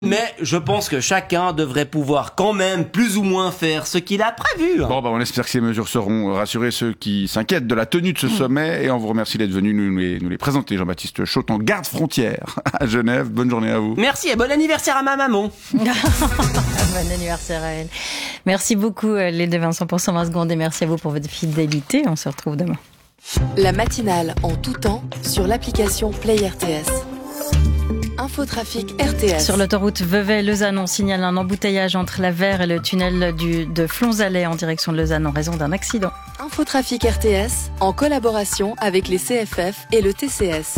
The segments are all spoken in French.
Mais je pense que chacun devrait pouvoir quand même plus ou moins faire ce qu'il a prévu. Bon, on espère que ces mesures sauront rassurer ceux qui s'inquiètent de la tenue de ce sommet. Et on vous remercie d'être venu nous les présenter. Jean-Baptiste Chotan, garde frontière à Genève. Bonne journée à vous. Merci et bon anniversaire à ma maman. Bon anniversaire à elle. Merci beaucoup les deux Vincent pour 120 secondes et merci à vous pour votre fidélité. On se retrouve demain. La matinale en tout temps sur l'application Play RTS. Infotrafic RTS. Sur l'autoroute Vevey-Lausanne, on signale un embouteillage entre la Verre et le tunnel de Flonzalais en direction de Lausanne en raison d'un accident. Infotrafic RTS en collaboration avec les CFF et le TCS.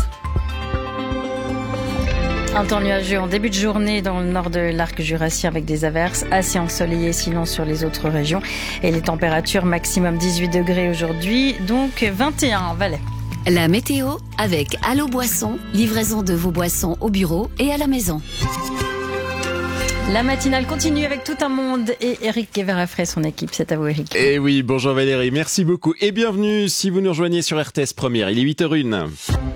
Un temps nuageux en début de journée dans le nord de l'arc jurassien avec des averses, assez ensoleillé sinon sur les autres régions. Et les températures maximum 18 degrés aujourd'hui, donc 21 en Valais. La météo avec Allo Boisson, livraison de vos boissons au bureau et à la maison. La matinale continue avec tout un monde et Eric Guéverafray, son équipe. C'est à vous, Eric. Eh oui, bonjour Valérie, merci beaucoup et bienvenue si vous nous rejoignez sur RTS Première. Il est 8h01.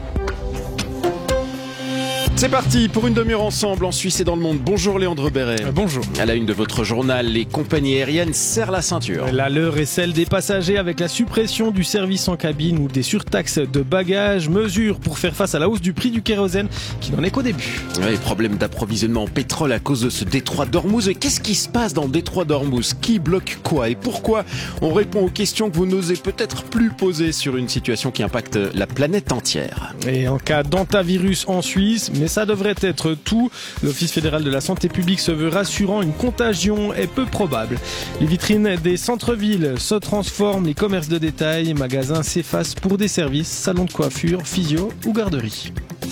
C'est parti pour une demi-heure ensemble en Suisse et dans le monde. Bonjour Léandre Béret. Bonjour. À la une de votre journal, les compagnies aériennes serrent la ceinture. La leur est celle des passagers avec la suppression du service en cabine ou des surtaxes de bagages. Mesures pour faire face à la hausse du prix du kérosène qui n'en est qu'au début. Oui, problème d'approvisionnement en pétrole à cause de ce détroit d'Ormuz. Et qu'est-ce qui se passe dans le détroit d'Ormuz? Qui bloque quoi et pourquoi? On répond aux questions que vous n'osez peut-être plus poser sur une situation qui impacte la planète entière. Et en cas d'antavirus en Suisse, mais ça devrait être tout. L'Office fédéral de la santé publique se veut rassurant, une contagion est peu probable. Les vitrines des centres-villes se transforment, les commerces de détail, magasins s'effacent pour des services, salons de coiffure, physio ou garderie.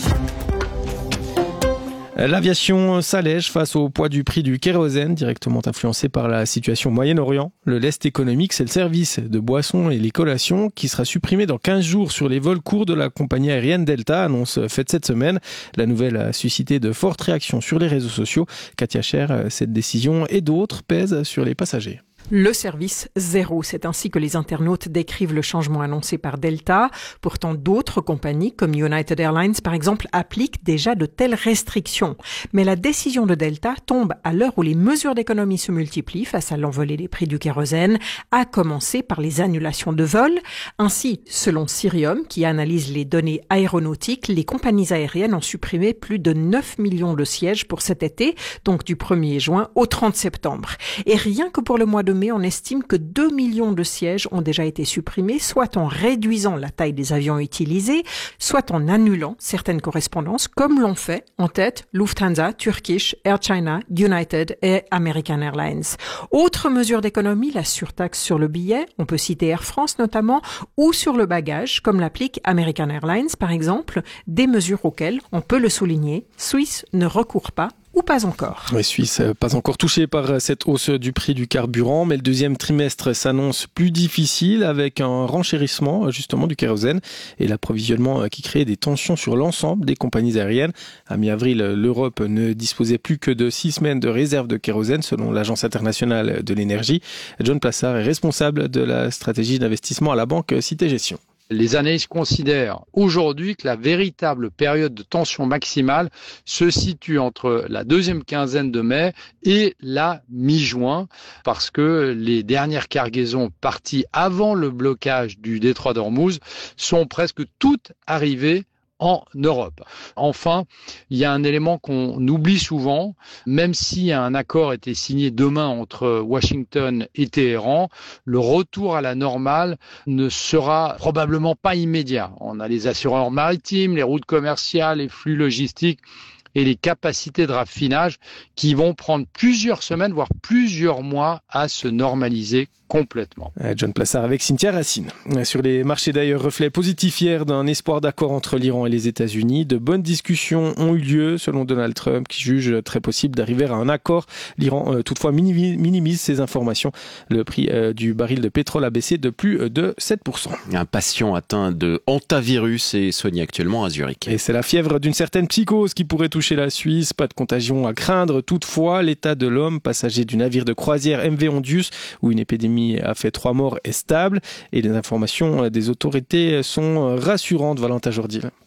L'aviation s'allège face au poids du prix du kérosène, directement influencé par la situation au Moyen-Orient. Le lest économique, c'est le service de boissons et les collations qui sera supprimé dans 15 jours sur les vols courts de la compagnie aérienne Delta, annonce faite cette semaine. La nouvelle a suscité de fortes réactions sur les réseaux sociaux. Katia Scher, cette décision et d'autres pèsent sur les passagers. Le service zéro, c'est ainsi que les internautes décrivent le changement annoncé par Delta. Pourtant, d'autres compagnies, comme United Airlines par exemple, appliquent déjà de telles restrictions. Mais la décision de Delta tombe à l'heure où les mesures d'économie se multiplient face à l'envolée des prix du kérosène, à commencer par les annulations de vols. Ainsi, selon Cirium, qui analyse les données aéronautiques, les compagnies aériennes ont supprimé plus de 9 millions de sièges pour cet été, donc du 1er juin au 30 septembre. Et rien que pour le mois de mai, on estime que 2 millions de sièges ont déjà été supprimés, soit en réduisant la taille des avions utilisés, soit en annulant certaines correspondances, comme l'ont fait en tête Lufthansa, Turkish, Air China, United et American Airlines. Autre mesure d'économie, la surtaxe sur le billet, on peut citer Air France notamment, ou sur le bagage, comme l'applique American Airlines par exemple, des mesures auxquelles, on peut le souligner, Swiss ne recourt pas ou pas encore. Les Suisses, pas encore touchés par cette hausse du prix du carburant, mais le deuxième trimestre s'annonce plus difficile avec un renchérissement justement du kérosène et l'approvisionnement qui crée des tensions sur l'ensemble des compagnies aériennes. À mi-avril, l'Europe ne disposait plus que de 6 semaines de réserve de kérosène selon l'Agence internationale de l'énergie. John Plassard est responsable de la stratégie d'investissement à la banque Cité Gestion. Les analystes considèrent aujourd'hui que la véritable période de tension maximale se situe entre la deuxième quinzaine de mai et la mi-juin, parce que les dernières cargaisons parties avant le blocage du détroit d'Ormuz sont presque toutes arrivées en Europe. Enfin, il y a un élément qu'on oublie souvent, même si un accord était signé demain entre Washington et Téhéran, le retour à la normale ne sera probablement pas immédiat. On a les assureurs maritimes, les routes commerciales, les flux logistiques et les capacités de raffinage qui vont prendre plusieurs semaines, voire plusieurs mois à se normaliser complètement. John Plassard avec Cynthia Racine. Sur les marchés d'ailleurs, reflet positif hier d'un espoir d'accord entre l'Iran et les États-Unis. De bonnes discussions ont eu lieu selon Donald Trump qui juge très possible d'arriver à un accord. L'Iran toutefois minimise ces informations. Le prix du baril de pétrole a baissé de plus de 7%. Un patient atteint de hantavirus est soigné actuellement à Zurich. Et c'est la fièvre d'une certaine psychose qui pourrait toucher la Suisse. Pas de contagion à craindre. Toutefois, l'état de l'homme, passager du navire de croisière MV Ondius, où une épidémie a fait 3 morts, est stable. Et les informations des autorités sont rassurantes, Valentin Jourdil.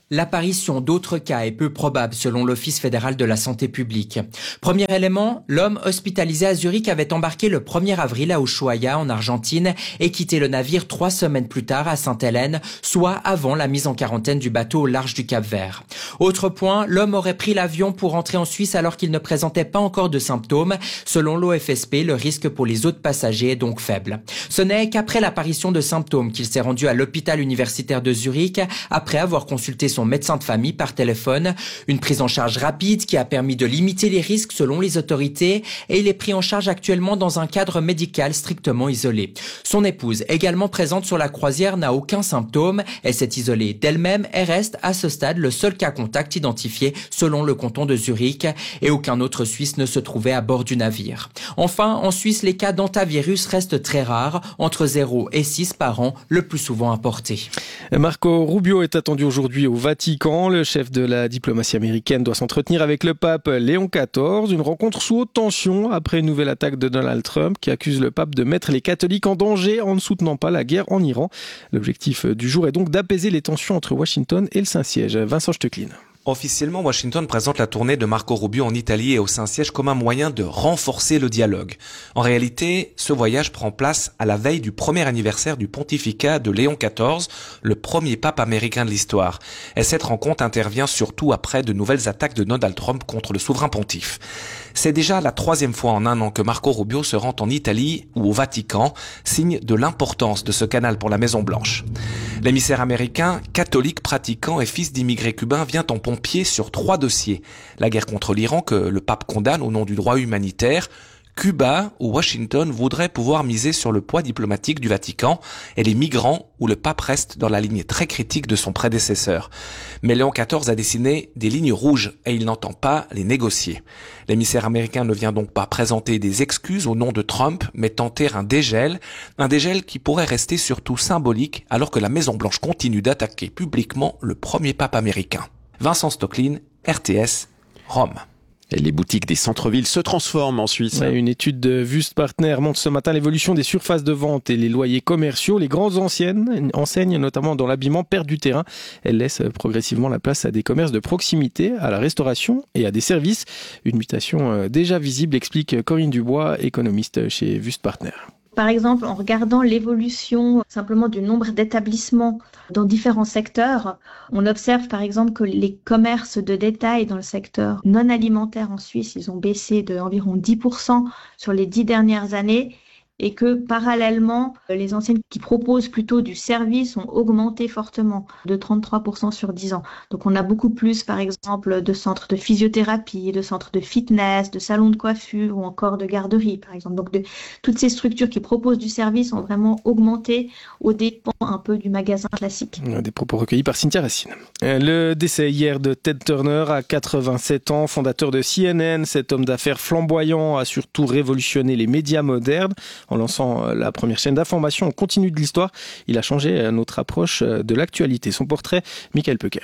L'apparition d'autres cas est peu probable selon l'Office fédéral de la santé publique. Premier élément, l'homme hospitalisé à Zurich avait embarqué le 1er avril à Ushuaia en Argentine et quitté le navire 3 semaines plus tard à Sainte-Hélène, soit avant la mise en quarantaine du bateau au large du Cap-Vert. Autre point, l'homme aurait pris l'avion pour rentrer en Suisse alors qu'il ne présentait pas encore de symptômes. Selon l'OFSP, le risque pour les autres passagers est donc faible. Ce n'est qu'après l'apparition de symptômes qu'il s'est rendu à l'hôpital universitaire de Zurich après avoir consulté son médecin de famille par téléphone. Une prise en charge rapide qui a permis de limiter les risques selon les autorités et il est pris en charge actuellement dans un cadre médical strictement isolé. Son épouse, également présente sur la croisière, n'a aucun symptôme. Elle s'est isolée d'elle-même et reste à ce stade le seul cas contact identifié selon le canton de Zurich et aucun autre Suisse ne se trouvait à bord du navire. Enfin, en Suisse, les cas d'hantavirus restent très rares, entre 0 et 6 par an, le plus souvent importés. Marco Rubio est attendu aujourd'hui au Vatican. Le chef de la diplomatie américaine doit s'entretenir avec le pape Léon XIV. Une rencontre sous haute tension après une nouvelle attaque de Donald Trump qui accuse le pape de mettre les catholiques en danger en ne soutenant pas la guerre en Iran. L'objectif du jour est donc d'apaiser les tensions entre Washington et le Saint-Siège. Vincent Stecklin. Officiellement, Washington présente la tournée de Marco Rubio en Italie et au Saint-Siège comme un moyen de renforcer le dialogue. En réalité, ce voyage prend place à la veille du premier anniversaire du pontificat de Léon XIV, le premier pape américain de l'histoire. Et cette rencontre intervient surtout après de nouvelles attaques de Donald Trump contre le souverain pontife. C'est déjà la 3e fois en un an que Marco Rubio se rend en Italie ou au Vatican, signe de l'importance de ce canal pour la Maison-Blanche. L'émissaire américain, catholique pratiquant et fils d'immigrés cubains, vient en pompier sur 3 dossiers. La guerre contre l'Iran que le pape condamne au nom du droit humanitaire, Cuba, où Washington voudrait pouvoir miser sur le poids diplomatique du Vatican, et les migrants, où le pape reste dans la ligne très critique de son prédécesseur. Mais Léon XIV a dessiné des lignes rouges et il n'entend pas les négocier. L'émissaire américain ne vient donc pas présenter des excuses au nom de Trump, mais tenter un dégel qui pourrait rester surtout symbolique alors que la Maison-Blanche continue d'attaquer publiquement le premier pape américain. Vincent Stecklin, RTS, Rome. Et les boutiques des centres-villes se transforment en Suisse. Ouais, une étude de Wüst Partner montre ce matin l'évolution des surfaces de vente et les loyers commerciaux. Les grandes enseignes, notamment dans l'habillement, perdent du terrain. Elles laissent progressivement la place à des commerces de proximité, à la restauration et à des services. Une mutation déjà visible, explique Corinne Dubois, économiste chez Wüst Partner. Par exemple, en regardant l'évolution simplement du nombre d'établissements dans différents secteurs, on observe par exemple que les commerces de détail dans le secteur non alimentaire en Suisse, ils ont baissé de environ 10% sur les 10 dernières années et que parallèlement, les enseignes qui proposent plutôt du service ont augmenté fortement de 33% sur 10 ans. Donc on a beaucoup plus par exemple de centres de physiothérapie, de centres de fitness, de salons de coiffure ou encore de garderie par exemple. Donc toutes ces structures qui proposent du service ont vraiment augmenté aux dépens un peu du magasin classique. Des propos recueillis par Cynthia Racine. Le décès hier de Ted Turner à 87 ans, fondateur de CNN. Cet homme d'affaires flamboyant a surtout révolutionné les médias modernes. En lançant la première chaîne d'information en continu de l'histoire, il a changé notre approche de l'actualité. Son portrait, Michael Pecker.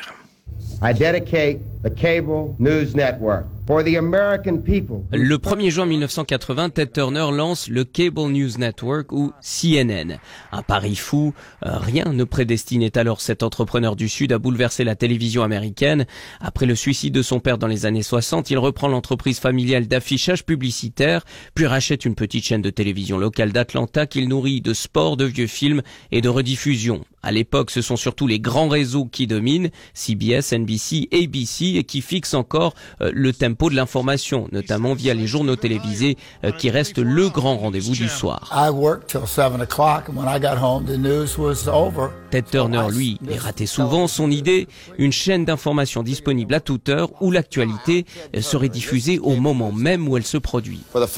I dedicate the cable news network for the American people. Le 1er juin 1980, Ted Turner lance le Cable News Network ou CNN. Un pari fou, rien ne prédestinait alors cet entrepreneur du Sud à bouleverser la télévision américaine. Après le suicide de son père dans les années 60, il reprend l'entreprise familiale d'affichage publicitaire, puis rachète une petite chaîne de télévision locale d'Atlanta qu'il nourrit de sport, de vieux films et de rediffusion. À l'époque, ce sont surtout les grands réseaux qui dominent, CBS, NBC, ABC, et qui fixent encore le tempo de l'information, notamment via les journaux télévisés qui restent le grand rendez-vous du soir. Ted Turner, lui, est raté souvent. Son idée, une chaîne d'information disponible à toute heure où l'actualité serait diffusée au moment même où elle se produit.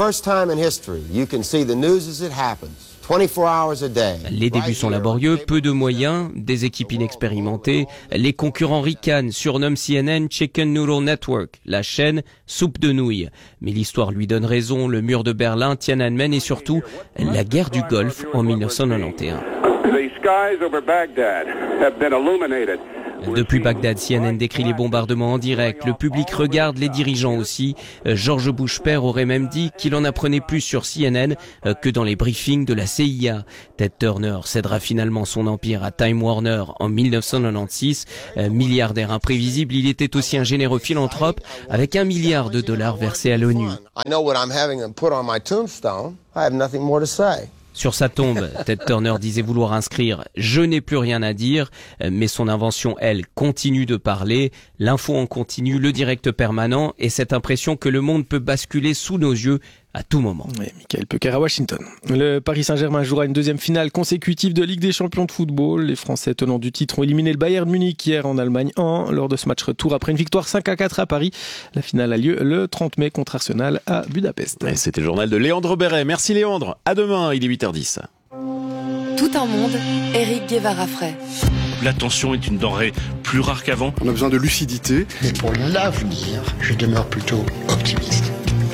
Les débuts sont laborieux, peu de moyens, des équipes inexpérimentées. Les concurrents ricanent, surnomment CNN Chicken Noodle Network, la chaîne soupe de nouilles. Mais l'histoire lui donne raison, le mur de Berlin, Tiananmen et surtout la guerre du Golfe en 1991. Depuis Bagdad, CNN décrit les bombardements en direct. Le public regarde, les dirigeants aussi. George Bush père aurait même dit qu'il en apprenait plus sur CNN que dans les briefings de la CIA. Ted Turner cédera finalement son empire à Time Warner en 1996. Milliardaire imprévisible, il était aussi un généreux philanthrope avec $1 milliard versés à l'ONU. Sur sa tombe, Ted Turner disait vouloir inscrire « Je n'ai plus rien à dire », mais son invention, elle, continue de parler. L'info en continu, le direct permanent et cette impression que le monde peut basculer sous nos yeux à tout moment. Oui, Michael Peuker à Washington. Le Paris Saint-Germain jouera une deuxième finale consécutive de Ligue des Champions de football. Les Français tenants du titre ont éliminé le Bayern Munich hier en Allemagne 1 lors de ce match retour après une victoire 5-4 à Paris. La finale a lieu le 30 mai contre Arsenal à Budapest. Et c'était le journal de Léandre Béret. Merci Léandre. À demain, il est 8h10. Tout un monde, Éric Guevara-Fray. L'attention est une denrée plus rare qu'avant. On a besoin de lucidité. Mais pour l'avenir, je demeure plutôt optimiste.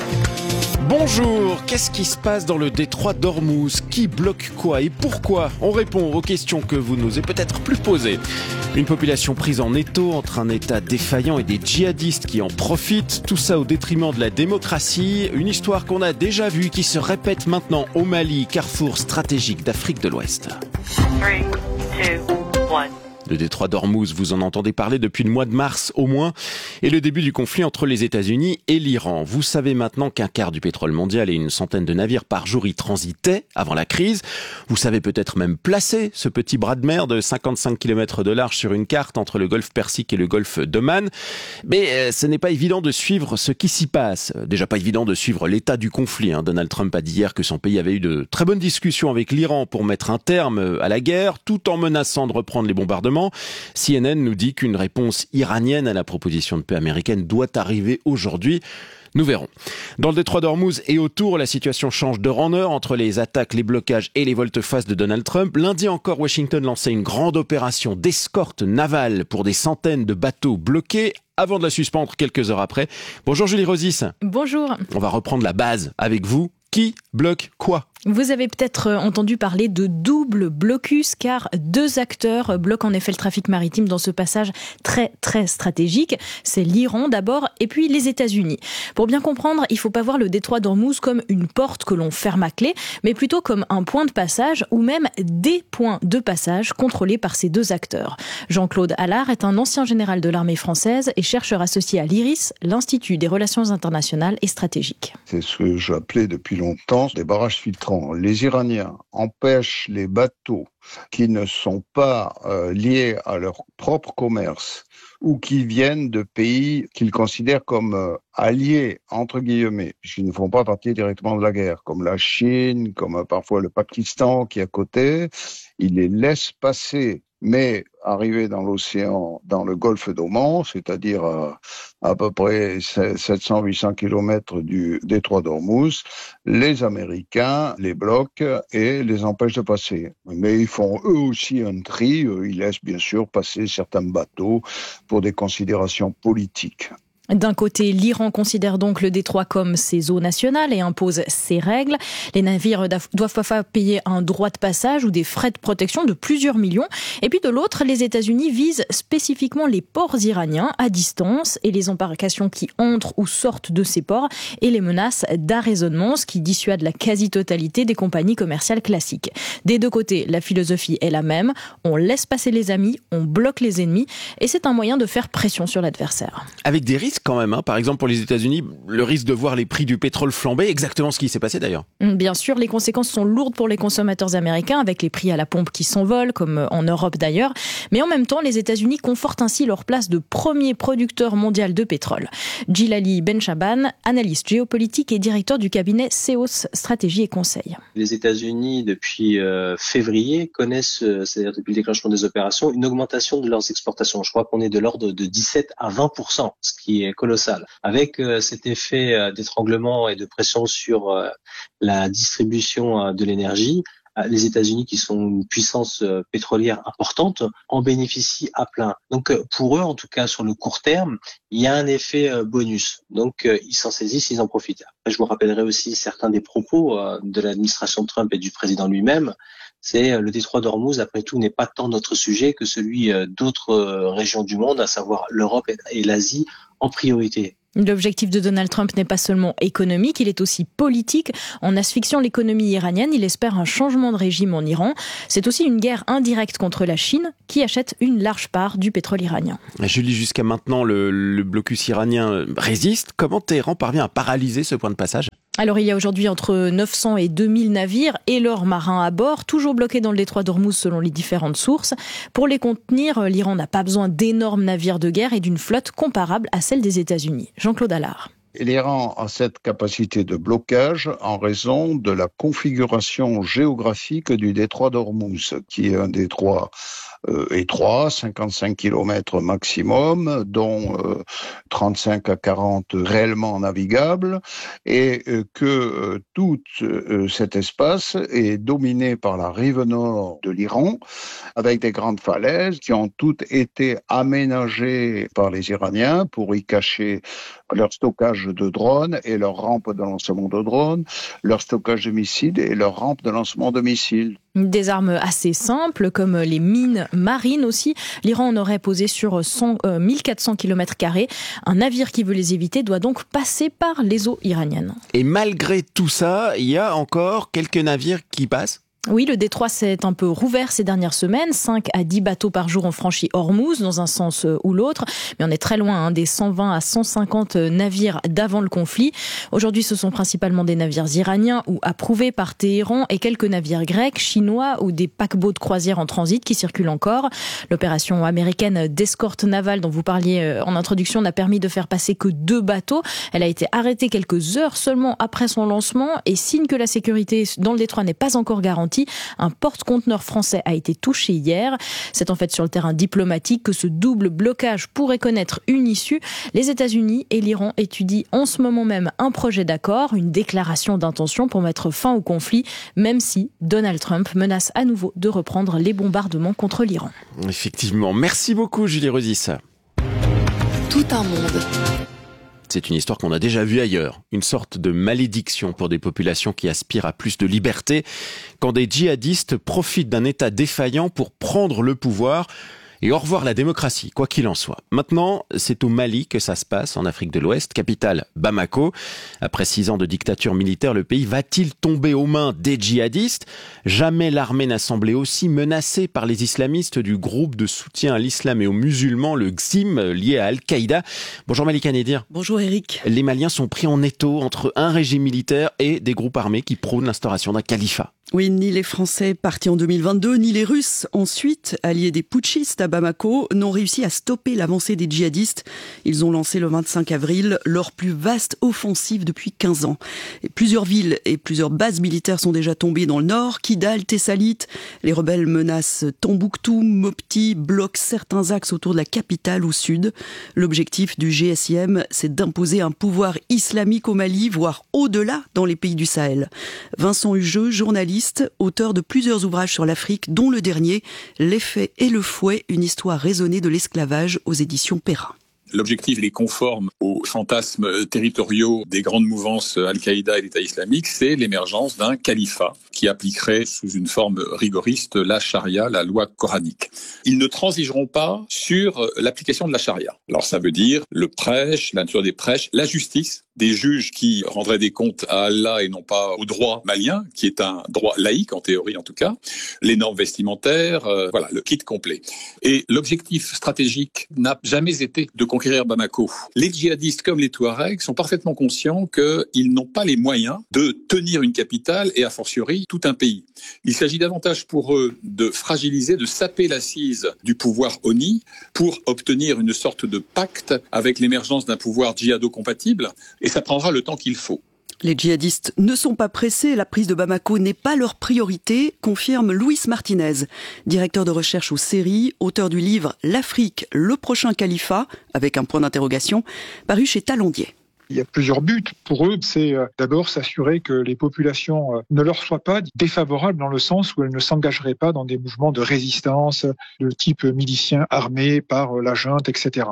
Bonjour, qu'est-ce qui se passe dans le détroit d'Ormuz? Qui bloque quoi et pourquoi? On répond aux questions que vous n'osez peut-être plus poser. Une population prise en étau entre un État défaillant et des djihadistes qui en profitent, tout ça au détriment de la démocratie. Une histoire qu'on a déjà vue qui se répète maintenant au Mali, carrefour stratégique d'Afrique de l'Ouest. 3, 2, 1. Le détroit d'Ormuz, vous en entendez parler depuis le mois de mars au moins, et le début du conflit entre les États-Unis et l'Iran. Vous savez maintenant qu'un quart du pétrole mondial et une centaine de navires par jour y transitaient avant la crise. Vous savez peut-être même placer ce petit bras de mer de 55 km de large sur une carte entre le golfe Persique et le golfe d'Oman. Mais ce n'est pas évident de suivre ce qui s'y passe. Déjà pas évident de suivre l'état du conflit. Donald Trump a dit hier que son pays avait eu de très bonnes discussions avec l'Iran pour mettre un terme à la guerre, tout en menaçant de reprendre les bombardements. CNN nous dit qu'une réponse iranienne à la proposition de paix américaine doit arriver aujourd'hui. Nous verrons. Dans le détroit d'Ormuz et autour, la situation change d'heure en heure entre les attaques, les blocages et les volte-face de Donald Trump. Lundi encore, Washington lançait une grande opération d'escorte navale pour des centaines de bateaux bloqués avant de la suspendre quelques heures après. Bonjour Julie Rosis. Bonjour. On va reprendre la base avec vous. Qui bloque quoi? Vous avez peut-être entendu parler de double blocus car 2 acteurs bloquent en effet le trafic maritime dans ce passage très très stratégique. C'est l'Iran d'abord et puis les États-Unis. Pour bien comprendre, il ne faut pas voir le détroit d'Ormuz comme une porte que l'on ferme à clé, mais plutôt comme un point de passage ou même des points de passage contrôlés par ces 2 acteurs. Jean-Claude Allard est un ancien général de l'armée française et chercheur associé à l'IRIS, l'Institut des relations internationales et stratégiques. C'est ce que j'appelais depuis longtemps des barrages filtrants. Les Iraniens empêchent les bateaux qui ne sont pas liés à leur propre commerce ou qui viennent de pays qu'ils considèrent comme alliés, entre guillemets, puisqu'ils ne font pas partie directement de la guerre, comme la Chine, comme parfois le Pakistan qui est à côté. Ils les laissent passer. Mais arrivé dans l'océan, dans le golfe d'Oman, c'est-à-dire à peu près 700-800 km du détroit d'Ormuz, les Américains les bloquent et les empêchent de passer. Mais ils font eux aussi un tri, ils laissent bien sûr passer certains bateaux pour des considérations politiques. D'un côté, l'Iran considère donc le détroit comme ses eaux nationales et impose ses règles. Les navires doivent parfois payer un droit de passage ou des frais de protection de plusieurs millions. Et puis de l'autre, les États-Unis visent spécifiquement les ports iraniens à distance et les embarcations qui entrent ou sortent de ces ports et les menaces d'arraisonnement, ce qui dissuade la quasi-totalité des compagnies commerciales classiques. Des 2 côtés, la philosophie est la même. On laisse passer les amis, on bloque les ennemis et c'est un moyen de faire pression sur l'adversaire. Avec des risques quand même, par exemple pour les États-Unis, le risque de voir les prix du pétrole flamber, exactement ce qui s'est passé d'ailleurs. Bien sûr, les conséquences sont lourdes pour les consommateurs américains avec les prix à la pompe qui s'envolent, comme en Europe d'ailleurs. Mais en même temps, les États-Unis confortent ainsi leur place de premier producteur mondial de pétrole. Djilali Benchaban, analyste géopolitique et directeur du cabinet Seos Stratégie et Conseil. Les États-Unis, depuis février, connaissent, c'est-à-dire depuis le déclenchement des opérations, une augmentation de leurs exportations. Je crois qu'on est de l'ordre de 17 à 20%, ce qui est colossal. Avec cet effet d'étranglement et de pression sur la distribution de l'énergie, les États-Unis, qui sont une puissance pétrolière importante, en bénéficient à plein. Donc pour eux, en tout cas sur le court terme, il y a un effet bonus. Donc ils s'en saisissent, ils en profitent. Je vous rappellerai aussi certains des propos de l'administration Trump et du président lui-même, c'est le détroit d'Ormuz, après tout, n'est pas tant notre sujet que celui d'autres régions du monde, à savoir l'Europe et l'Asie en priorité. L'objectif de Donald Trump n'est pas seulement économique, il est aussi politique. En asphyxiant l'économie iranienne, il espère un changement de régime en Iran. C'est aussi une guerre indirecte contre la Chine, qui achète une large part du pétrole iranien. Julie, jusqu'à maintenant, le blocus iranien résiste. Comment Téhéran parvient à paralyser ce point de passage ? Alors il y a aujourd'hui entre 900 et 2000 navires et leurs marins à bord, toujours bloqués dans le détroit d'Ormuz selon les différentes sources. Pour les contenir, l'Iran n'a pas besoin d'énormes navires de guerre et d'une flotte comparable à celle des États-Unis. Jean-Claude Allard. L'Iran a cette capacité de blocage en raison de la configuration géographique du détroit d'Ormuz, qui est un détroit étroit, 55 km maximum, dont 35 à 40 réellement navigables, et que tout cet espace est dominé par la rive nord de l'Iran, avec des grandes falaises qui ont toutes été aménagées par les Iraniens pour y cacher leur stockage de drones et leur rampe de lancement de drones, leur stockage de missiles et leur rampe de lancement de missiles. Des armes assez simples, comme les mines marines aussi. L'Iran en aurait posé sur 1400 km². Un navire qui veut les éviter doit donc passer par les eaux iraniennes. Et malgré tout ça, il y a encore quelques navires qui passent ? Oui, le détroit s'est un peu rouvert ces dernières semaines. 5 à 10 bateaux par jour ont franchi Ormuz, dans un sens ou l'autre. Mais on est très loin des 120 à 150 navires d'avant le conflit. Aujourd'hui, ce sont principalement des navires iraniens ou approuvés par Téhéran et quelques navires grecs, chinois ou des paquebots de croisière en transit qui circulent encore. L'opération américaine d'escorte navale dont vous parliez en introduction n'a permis de faire passer que 2 bateaux. Elle a été arrêtée quelques heures seulement après son lancement et signe que la sécurité dans le détroit n'est pas encore garantie. Un porte-conteneur français a été touché hier. C'est en fait sur le terrain diplomatique que ce double blocage pourrait connaître une issue. Les États-Unis et l'Iran étudient en ce moment même un projet d'accord, une déclaration d'intention pour mettre fin au conflit, même si Donald Trump menace à nouveau de reprendre les bombardements contre l'Iran. Effectivement. Merci beaucoup, Julie Reusis. Tout un monde. C'est une histoire qu'on a déjà vue ailleurs. Une sorte de malédiction pour des populations qui aspirent à plus de liberté, quand des djihadistes profitent d'un État défaillant pour prendre le pouvoir et au revoir la démocratie, quoi qu'il en soit. Maintenant, c'est au Mali que ça se passe, en Afrique de l'Ouest, capitale Bamako. Après 6 ans de dictature militaire, le pays va-t-il tomber aux mains des djihadistes ? Jamais l'armée n'a semblé aussi menacée par les islamistes du groupe de soutien à l'islam et aux musulmans, le XIM, lié à Al-Qaïda. Bonjour Malika Nedir. Bonjour Eric. Les Maliens sont pris en étau entre un régime militaire et des groupes armés qui prônent l'instauration d'un califat. Oui, ni les Français partis en 2022, ni les Russes ensuite, alliés des putschistes à Bamako, n'ont réussi à stopper l'avancée des djihadistes. Ils ont lancé le 25 avril leur plus vaste offensive depuis 15 ans. Et plusieurs villes et plusieurs bases militaires sont déjà tombées dans le nord, Kidal, Tessalit. Les rebelles menacent Tombouctou, Mopti, bloquent certains axes autour de la capitale au sud. L'objectif du GSIM, c'est d'imposer un pouvoir islamique au Mali, voire au-delà dans les pays du Sahel. Vincent Hugeux, journaliste, auteur de plusieurs ouvrages sur l'Afrique, dont le dernier, L'effet et le fouet, une histoire raisonnée de l'esclavage aux éditions Perrin. L'objectif est conforme aux fantasmes territoriaux des grandes mouvances Al-Qaïda et l'État islamique, c'est l'émergence d'un califat qui appliquerait sous une forme rigoriste la charia, la loi coranique. Ils ne transigeront pas sur l'application de la charia. Alors ça veut dire le prêche, la nature des prêches, la justice, des juges qui rendraient des comptes à Allah et non pas au droit malien, qui est un droit laïque, en théorie en tout cas, les normes vestimentaires, voilà, le kit complet. Et l'objectif stratégique n'a jamais été de conquérir Bamako. Les djihadistes comme les Touaregs sont parfaitement conscients qu'ils n'ont pas les moyens de tenir une capitale et a fortiori tout un pays. Il s'agit davantage pour eux de fragiliser, de saper l'assise du pouvoir ONI pour obtenir une sorte de pacte avec l'émergence d'un pouvoir djihado-compatible. Et ça prendra le temps qu'il faut. Les djihadistes ne sont pas pressés, la prise de Bamako n'est pas leur priorité, confirme Luis Martinez, directeur de recherche au CERI, auteur du livre « L'Afrique, le prochain califat », avec un point d'interrogation, paru chez Talandier. Il y a plusieurs buts pour eux. C'est d'abord s'assurer que les populations ne leur soient pas défavorables dans le sens où elles ne s'engageraient pas dans des mouvements de résistance de type milicien armé par la junte, etc.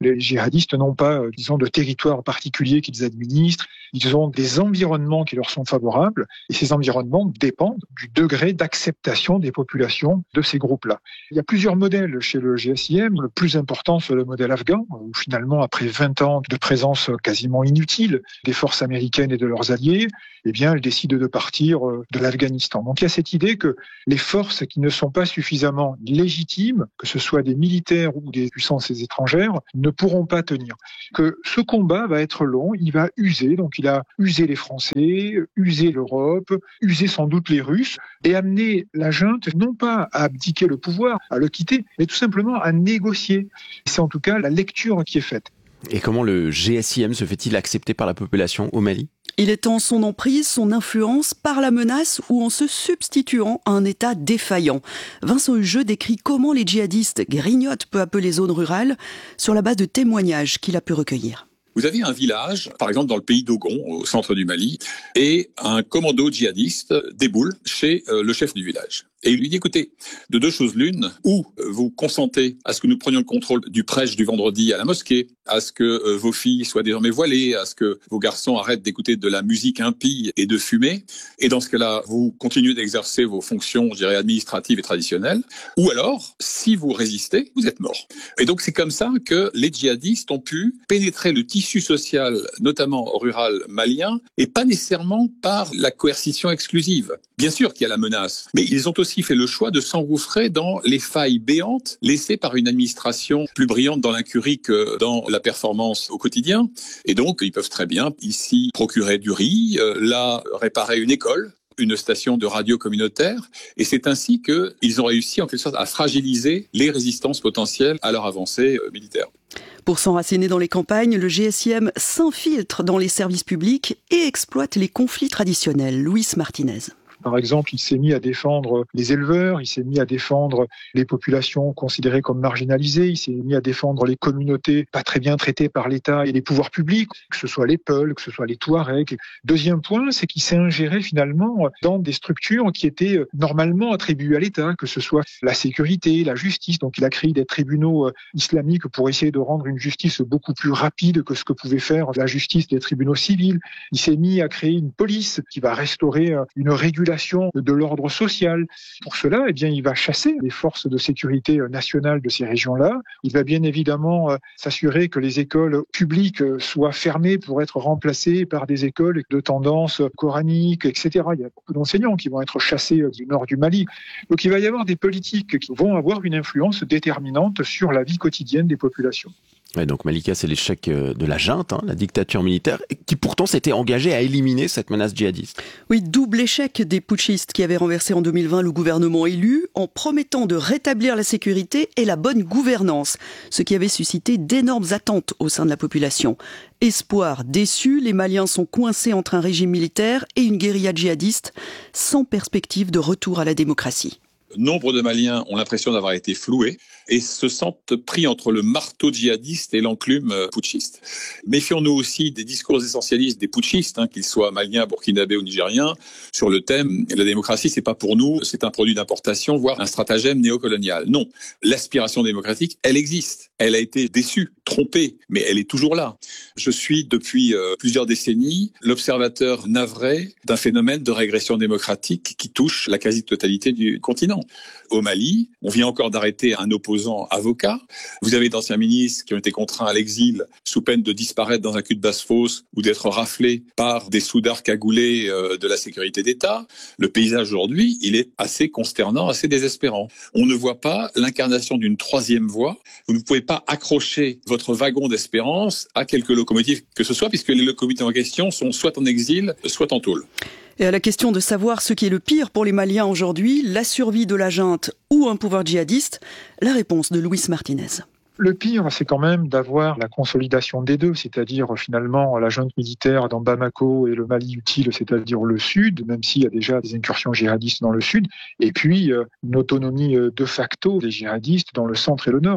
Les djihadistes n'ont pas, disons, de territoire particulier qu'ils administrent. Ils ont des environnements qui leur sont favorables et ces environnements dépendent du degré d'acceptation des populations de ces groupes-là. Il y a plusieurs modèles chez le GSIM. Le plus important, c'est le modèle afghan, où finalement, après 20 ans de présence quasiment inutile des forces américaines et de leurs alliés, eh bien, elles décident de partir de l'Afghanistan. Donc il y a cette idée que les forces qui ne sont pas suffisamment légitimes, que ce soit des militaires ou des puissances étrangères, ne pourront pas tenir. Que ce combat va être long, il va user, donc il a usé les Français, usé l'Europe, usé sans doute les Russes, et amener la junte non pas à abdiquer le pouvoir, à le quitter, mais tout simplement à négocier. C'est en tout cas la lecture qui est faite. Et comment le GSIM se fait-il accepter par la population au Mali ? Il étend son emprise, son influence par la menace ou en se substituant à un État défaillant. Vincent Hugeux décrit comment les djihadistes grignotent peu à peu les zones rurales sur la base de témoignages qu'il a pu recueillir. Vous avez un village, par exemple dans le pays d'Ogon, au centre du Mali, et un commando djihadiste déboule chez le chef du village. Et il lui dit, écoutez, de deux choses l'une, ou vous consentez à ce que nous prenions le contrôle du prêche du vendredi à la mosquée, à ce que vos filles soient désormais voilées, à ce que vos garçons arrêtent d'écouter de la musique impie et de fumer, et dans ce cas-là, vous continuez d'exercer vos fonctions, je dirais, administratives et traditionnelles, ou alors, si vous résistez, vous êtes mort. Et donc c'est comme ça que les djihadistes ont pu pénétrer le tissu social, notamment rural malien, et pas nécessairement par la coercition exclusive. Bien sûr qu'il y a la menace, mais ils ont aussi fait le choix de s'engouffrer dans les failles béantes laissées par une administration plus brillante dans l'incurie que dans la performance au quotidien. Et donc, ils peuvent très bien ici procurer du riz, là réparer une école, une station de radio communautaire, et c'est ainsi qu'ils ont réussi en quelque sorte à fragiliser les résistances potentielles à leur avancée militaire. Pour s'enraciner dans les campagnes, le GSIM s'infiltre dans les services publics et exploite les conflits traditionnels. Luis Martinez. Par exemple, il s'est mis à défendre les éleveurs, il s'est mis à défendre les populations considérées comme marginalisées, il s'est mis à défendre les communautés pas très bien traitées par l'État et les pouvoirs publics, que ce soit les Peuls, que ce soit les Touaregs. Deuxième point, c'est qu'il s'est ingéré finalement dans des structures qui étaient normalement attribuées à l'État, que ce soit la sécurité, la justice. Donc il a créé des tribunaux islamiques pour essayer de rendre une justice beaucoup plus rapide que ce que pouvait faire la justice des tribunaux civils. Il s'est mis à créer une police qui va restaurer une régulation de l'ordre social. Pour cela, eh bien, il va chasser les forces de sécurité nationales de ces régions-là. Il va bien évidemment s'assurer que les écoles publiques soient fermées pour être remplacées par des écoles de tendance coranique, etc. Il y a beaucoup d'enseignants qui vont être chassés du nord du Mali. Donc il va y avoir des politiques qui vont avoir une influence déterminante sur la vie quotidienne des populations. Ouais, donc Malika, c'est l'échec de la junte, la dictature militaire, qui pourtant s'était engagée à éliminer cette menace djihadiste. Oui, double échec des putschistes qui avaient renversé en 2020 le gouvernement élu en promettant de rétablir la sécurité et la bonne gouvernance, ce qui avait suscité d'énormes attentes au sein de la population. Espoir déçu, les Maliens sont coincés entre un régime militaire et une guérilla djihadiste sans perspective de retour à la démocratie. Nombre de Maliens ont l'impression d'avoir été floués et se sentent pris entre le marteau djihadiste et l'enclume putschiste. Méfions-nous aussi des discours essentialistes des putschistes, qu'ils soient maliens, burkinabés ou nigériens, sur le thème « la démocratie, c'est pas pour nous, c'est un produit d'importation, voire un stratagème néocolonial ». Non, l'aspiration démocratique, elle existe. Elle a été déçue, trompée, mais elle est toujours là. Je suis depuis plusieurs décennies l'observateur navré d'un phénomène de régression démocratique qui touche la quasi-totalité du continent. Au Mali, on vient encore d'arrêter un opposant avocat. Vous avez d'anciens ministres qui ont été contraints à l'exil sous peine de disparaître dans un cul de basse-fosse ou d'être raflés par des soudards cagoulés de la sécurité d'État. Le paysage aujourd'hui, il est assez consternant, assez désespérant. On ne voit pas l'incarnation d'une troisième voie. Vous ne pouvez pas accrocher votre wagon d'espérance à quelque locomotive que ce soit, puisque les locomotives en question sont soit en exil, soit en tôle. Et à la question de savoir ce qui est le pire pour les Maliens aujourd'hui, la survie de la junte ou un pouvoir djihadiste, la réponse de Luis Martinez. Le pire, c'est quand même d'avoir la consolidation des deux, c'est-à-dire finalement la junte militaire dans Bamako et le Mali utile, c'est-à-dire le sud, même s'il y a déjà des incursions djihadistes dans le sud, et puis une autonomie de facto des djihadistes dans le centre et le nord.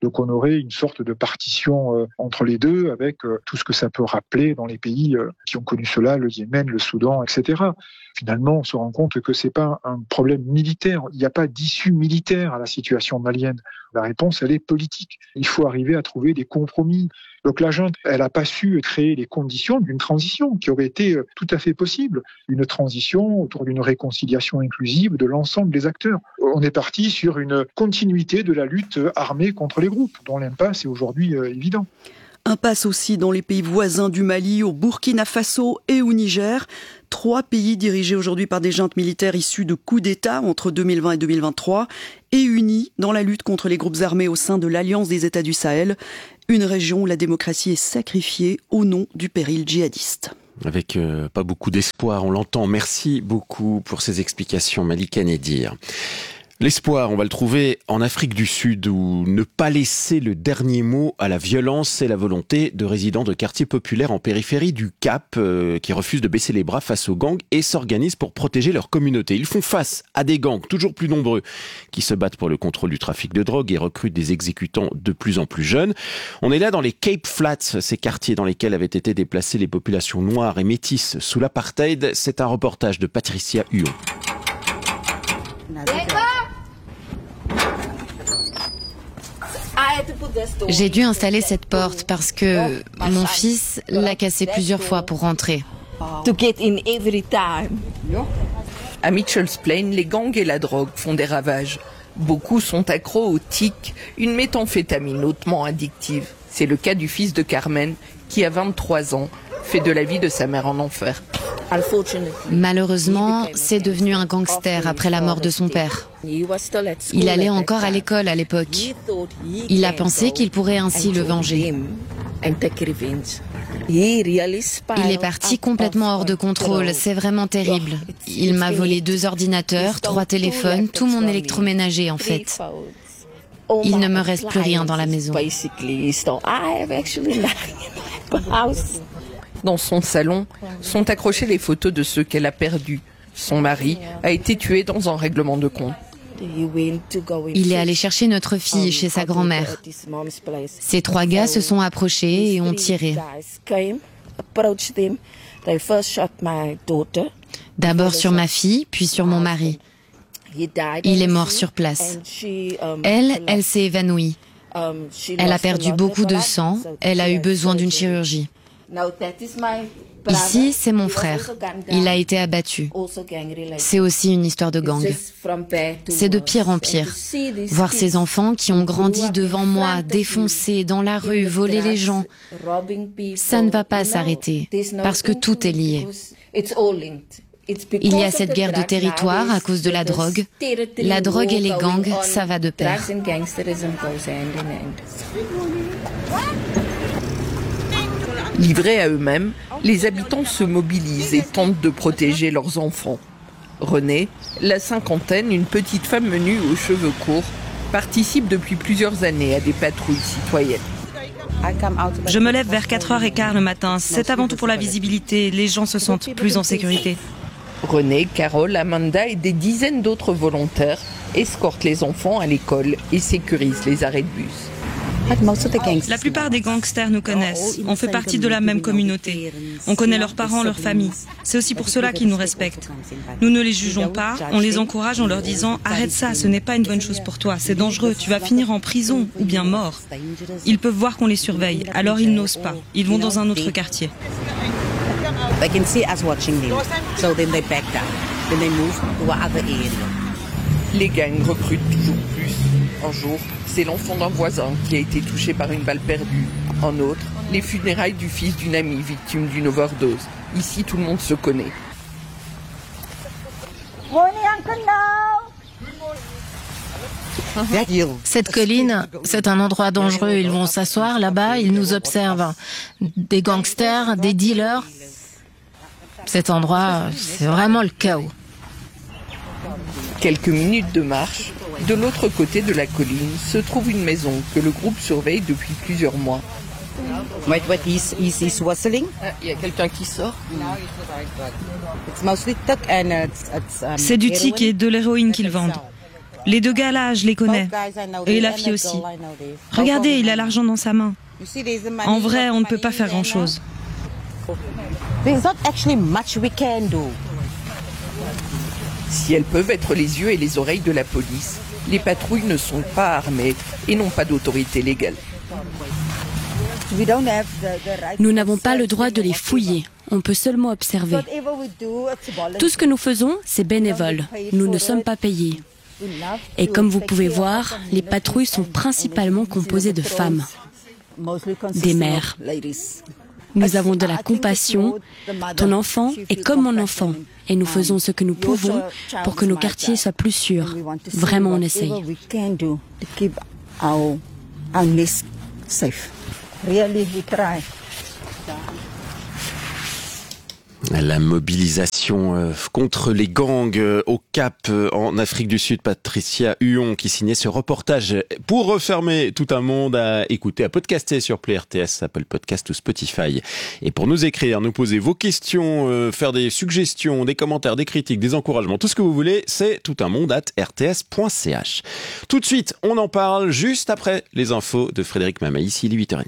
Donc on aurait une sorte de partition entre les deux avec tout ce que ça peut rappeler dans les pays qui ont connu cela, le Yémen, le Soudan, etc. Finalement, on se rend compte que c'est pas un problème militaire. Il n'y a pas d'issue militaire à la situation malienne. La réponse, elle est politique. Il faut arriver à trouver des compromis. Donc la junte, elle n'a pas su créer les conditions d'une transition qui aurait été tout à fait possible. Une transition autour d'une réconciliation inclusive de l'ensemble des acteurs. On est parti sur une continuité de la lutte armée contre les groupes, dont l'impasse est aujourd'hui évident. Impasse aussi dans les pays voisins du Mali, au Burkina Faso et au Niger. 3 pays dirigés aujourd'hui par des juntes militaires issus de coups d'État entre 2020 et 2023 et unis dans la lutte contre les groupes armés au sein de l'Alliance des États du Sahel. Une région où la démocratie est sacrifiée au nom du péril djihadiste. Avec pas beaucoup d'espoir, on l'entend. Merci beaucoup pour ces explications, Malika Nedir. L'espoir, on va le trouver en Afrique du Sud, où ne pas laisser le dernier mot à la violence, c'est la volonté de résidents de quartiers populaires en périphérie du Cap, qui refusent de baisser les bras face aux gangs et s'organisent pour protéger leur communauté. Ils font face à des gangs toujours plus nombreux, qui se battent pour le contrôle du trafic de drogue et recrutent des exécutants de plus en plus jeunes. On est là dans les Cape Flats, ces quartiers dans lesquels avaient été déplacées les populations noires et métisses sous l'apartheid. C'est un reportage de Patricia Huon. J'ai dû installer cette porte parce que mon fils l'a cassée plusieurs fois pour rentrer. À Mitchell's Plain, les gangs et la drogue font des ravages. Beaucoup sont accros au tic, une méthamphétamine hautement addictive. C'est le cas du fils de Carmen, qui a 23 ans, fait de la vie de sa mère en enfer. Malheureusement, c'est devenu un gangster après la mort de son père. Il allait encore à l'école à l'époque. Il a pensé qu'il pourrait ainsi le venger. Il est parti complètement hors de contrôle, c'est vraiment terrible. Il m'a volé 2 ordinateurs, 3 téléphones, tout mon électroménager en fait. Il ne me reste plus rien dans la maison. Dans son salon sont accrochées les photos de ceux qu'elle a perdus. Son mari a été tué dans un règlement de compte. Il est allé chercher notre fille chez sa grand-mère. Ces 3 gars se sont approchés et ont tiré. D'abord sur ma fille, puis sur mon mari. Il est mort sur place. Elle s'est évanouie. Elle a perdu beaucoup de sang. Elle a eu besoin d'une chirurgie. Ici, c'est mon frère. Il a été abattu. C'est aussi une histoire de gang. C'est de pire en pire. Voir ces enfants qui ont grandi devant moi, défoncés dans la rue, voler les gens, ça ne va pas s'arrêter, parce que tout est lié. Il y a cette guerre de territoire à cause de la drogue. La drogue et les gangs, ça va de pair. Livrés à eux-mêmes, les habitants se mobilisent et tentent de protéger leurs enfants. Renée, la cinquantaine, une petite femme menue aux cheveux courts, participe depuis plusieurs années à des patrouilles citoyennes. Je me lève vers 4h15 le matin. C'est avant tout pour la visibilité. Les gens se sentent plus en sécurité. Renée, Carole, Amanda et des dizaines d'autres volontaires escortent les enfants à l'école et sécurisent les arrêts de bus. La plupart des gangsters nous connaissent. On fait partie de la même communauté. On connaît leurs parents, leurs familles. C'est aussi pour cela qu'ils nous respectent. Nous ne les jugeons pas, on les encourage en leur disant « Arrête ça, ce n'est pas une bonne chose pour toi, c'est dangereux, tu vas finir en prison ou bien mort ». Ils peuvent voir qu'on les surveille, alors ils n'osent pas. Ils vont dans un autre quartier. Les gangs recrutent toujours plus. Un jour, c'est l'enfant d'un voisin qui a été touché par une balle perdue. Un autre, les funérailles du fils d'une amie victime d'une overdose. Ici, tout le monde se connaît. Cette colline, c'est un endroit dangereux. Ils vont s'asseoir là-bas, ils nous observent. Des gangsters, des dealers. Cet endroit, c'est vraiment le chaos. Quelques minutes de marche, de l'autre côté de la colline se trouve une maison que le groupe surveille depuis plusieurs mois. Il y a quelqu'un qui sort. C'est du tic et de l'héroïne qu'ils vendent. Les deux gars là, je les connais. Et la fille aussi. Regardez, il a l'argent dans sa main. En vrai, on ne peut pas faire grand-chose. Si elles peuvent être les yeux et les oreilles de la police, les patrouilles ne sont pas armées et n'ont pas d'autorité légale. Nous n'avons pas le droit de les fouiller. On peut seulement observer. Tout ce que nous faisons, c'est bénévole. Nous ne sommes pas payés. Et comme vous pouvez voir, les patrouilles sont principalement composées de femmes, des mères. Nous avons de la compassion. Ton enfant est comme mon enfant. Et nous faisons ce que nous pouvons pour que nos quartiers soient plus sûrs. Vraiment, on essaye. La mobilisation contre les gangs au Cap en Afrique du Sud, Patricia Huon qui signait ce reportage. Pour refermer tout un monde, à écouter, à podcaster sur Play RTS, Apple Podcast ou Spotify. Et pour nous écrire, nous poser vos questions, faire des suggestions, des commentaires, des critiques, des encouragements, tout ce que vous voulez, c'est toutunmonde@rts.ch. Tout de suite, on en parle juste après les infos de Frédéric Mamaïs, il est 8h30.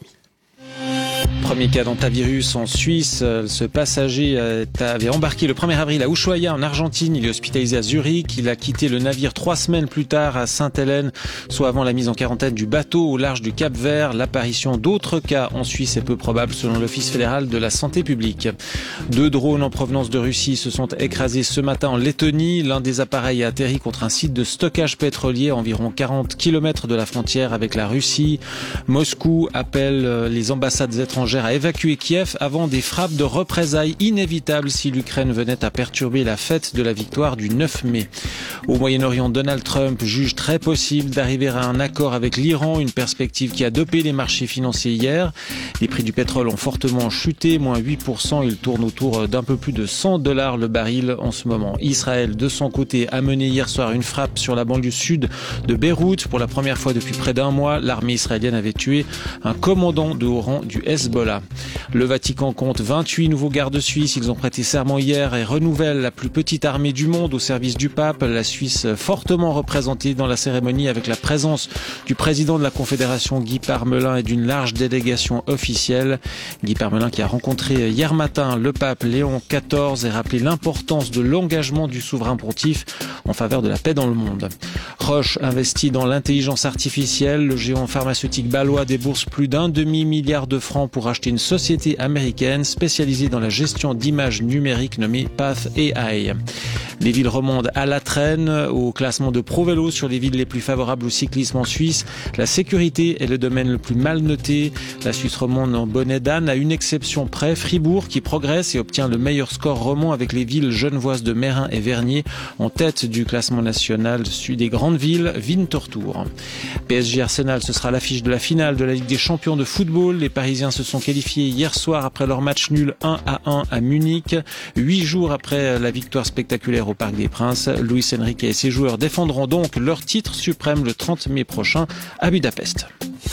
Premier cas d'hantavirus en Suisse. Ce passager avait embarqué le 1er avril à Ushuaia en Argentine. Il est hospitalisé à Zurich. Il a quitté le navire 3 semaines plus tard à Sainte-Hélène, soit avant la mise en quarantaine du bateau au large du Cap-Vert. L'apparition d'autres cas en Suisse est peu probable selon l'Office fédéral de la santé publique. 2 drones en provenance de Russie se sont écrasés ce matin en Lettonie. L'un des appareils a atterri contre un site de stockage pétrolier à environ 40 km de la frontière avec la Russie. Moscou appelle les ambassades étrangères à évacuer Kiev avant des frappes de représailles inévitables si l'Ukraine venait à perturber la fête de la victoire du 9 mai. Au Moyen-Orient, Donald Trump juge très possible d'arriver à un accord avec l'Iran, une perspective qui a dopé les marchés financiers hier. Les prix du pétrole ont fortement chuté, moins 8%. Ils tournent autour d'un peu plus de $100 le baril en ce moment. Israël, de son côté, a mené hier soir une frappe sur la banlieue sud de Beyrouth. Pour la première fois depuis près d'un mois, l'armée israélienne avait tué un commandant de haut rang du Hezbollah. Le Vatican compte 28 nouveaux gardes suisses. Ils ont prêté serment hier et renouvellent la plus petite armée du monde au service du pape. La Suisse fortement représentée dans la cérémonie avec la présence du président de la Confédération Guy Parmelin et d'une large délégation officielle. Guy Parmelin qui a rencontré hier matin le pape Léon XIV et rappelé l'importance de l'engagement du souverain pontife en faveur de la paix dans le monde. Roche investit dans l'intelligence artificielle. Le géant pharmaceutique bâlois débourse plus d'1 demi-milliard de francs pour acheter une société américaine spécialisée dans la gestion d'images numériques nommée Path AI. Les villes remontent à la traîne au classement de ProVélo sur les villes les plus favorables au cyclisme en Suisse. La sécurité est le domaine le plus mal noté. La Suisse remonte en bonnet d'âne à une exception près. Fribourg qui progresse et obtient le meilleur score remonte avec les villes genevoises de Meyrin et Vernier en tête du classement national sud des grandes villes, Winterthur. PSG Arsenal, ce sera l'affiche de la finale de la Ligue des champions de football. Les Parisiens se sont qualifiés hier soir après leur match nul 1-1 à Munich. 8 jours après la victoire spectaculaire au Parc des Princes, Luis Enrique et ses joueurs défendront donc leur titre suprême le 30 mai prochain à Budapest.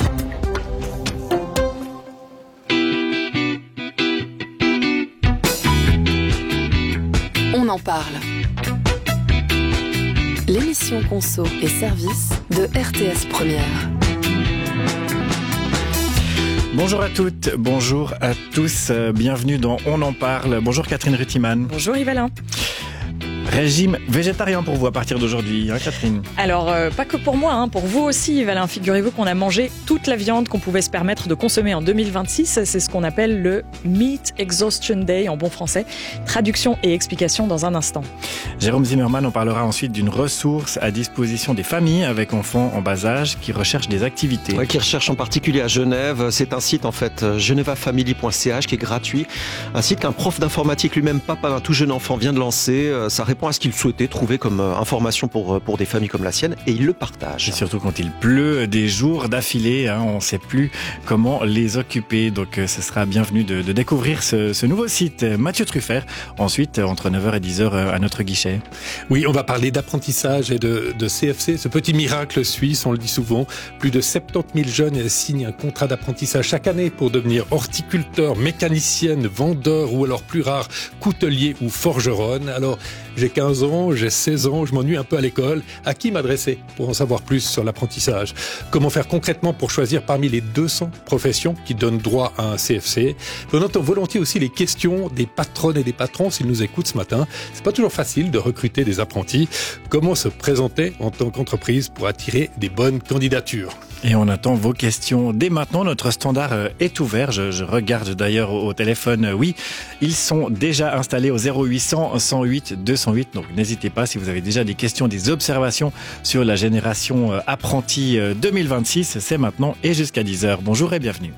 On en parle. L'émission Conso et Service de RTS Première. Bonjour à toutes, bonjour à tous, bienvenue dans On en parle. Bonjour Catherine Ruttimann. Bonjour Yves Alain. Régime végétarien pour vous à partir d'aujourd'hui, hein, Catherine? Alors, pas que pour moi, pour vous aussi, Yves Alain. Figurez-vous qu'on a mangé toute la viande qu'on pouvait se permettre de consommer en 2026. C'est ce qu'on appelle le Meat Exhaustion Day en bon français. Traduction et explication dans un instant. Jérôme Zimmermann, on parlera ensuite d'une ressource à disposition des familles avec enfants en bas âge qui recherchent des activités. Ouais, qui recherchent en particulier à Genève. C'est un site en fait, genevafamily.ch, qui est gratuit. Un site qu'un prof d'informatique lui-même, papa d'un tout jeune enfant, vient de lancer. Ça répond à ce qu'il souhaitait trouver comme information pour des familles comme la sienne, et il le partage. Et surtout quand il pleut des jours d'affilée, on ne sait plus comment les occuper. Donc ce sera bienvenu de découvrir ce nouveau site. Mathieu Truffert, ensuite entre 9h et 10h à notre guichet. Oui, on va parler d'apprentissage et de CFC, ce petit miracle suisse, on le dit souvent. Plus de 70 000 jeunes signent un contrat d'apprentissage chaque année pour devenir horticulteur, mécanicienne, vendeur ou alors plus rare, coutelier ou forgeronne. Alors, j'ai 15 ans, j'ai 16 ans, je m'ennuie un peu à l'école. À qui m'adresser pour en savoir plus sur l'apprentissage? Comment faire concrètement pour choisir parmi les 200 professions qui donnent droit à un CFC? On entend volontiers aussi les questions des patronnes et des patrons s'ils nous écoutent ce matin. C'est pas toujours facile de recruter des apprentis. Comment se présenter en tant qu'entreprise pour attirer des bonnes candidatures? Et on attend vos questions dès maintenant. Notre standard est ouvert. Je regarde d'ailleurs au téléphone. Oui, ils sont déjà installés au 0800 108 208. Donc n'hésitez pas si vous avez déjà des questions, des observations sur la génération apprentie 2026. C'est maintenant et jusqu'à 10h. Bonjour et bienvenue.